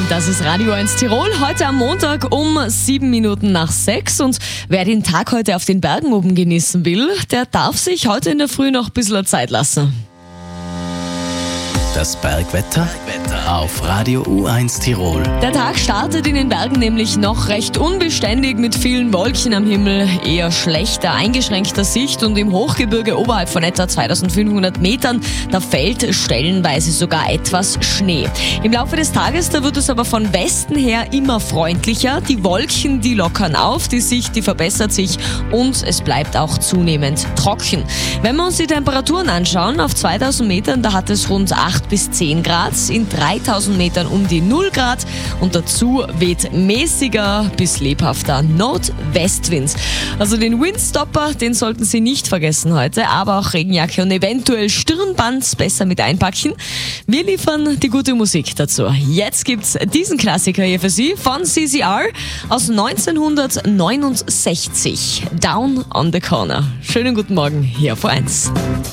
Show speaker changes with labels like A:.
A: Das ist Radio 1 Tirol, heute am Montag um 6:07. Und wer den Tag heute auf den Bergen oben genießen will, der darf sich heute in der Früh noch ein bisschen Zeit lassen.
B: Das Bergwetter auf Radio U1 Tirol.
A: Der Tag startet in den Bergen nämlich noch recht unbeständig mit vielen Wolken am Himmel, eher schlechter, eingeschränkter Sicht und im Hochgebirge oberhalb von etwa 2500 Metern, da fällt stellenweise sogar etwas Schnee. Im Laufe des Tages, da wird es aber von Westen her immer freundlicher. Die Wolken, die lockern auf, die Sicht, die verbessert sich und es bleibt auch zunehmend trocken. Wenn wir uns die Temperaturen anschauen, auf 2000 Metern, da hat es rund 8 bis 10 Grad, in 3000 Metern um die 0 Grad und dazu weht mäßiger bis lebhafter Nordwestwind. Also den Windstopper, den sollten Sie nicht vergessen heute, aber auch Regenjacke und eventuell Stirnband besser mit einpacken. Wir liefern die gute Musik dazu. Jetzt gibt's diesen Klassiker hier für Sie von CCR aus 1969. Down on the Corner. Schönen guten Morgen hier auf 1.